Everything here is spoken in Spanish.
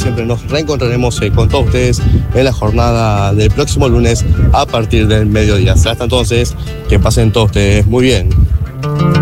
siempre, nos reencontraremos con todos ustedes en la jornada del próximo lunes a partir del mediodía. Hasta entonces, que pasen todos ustedes muy bien.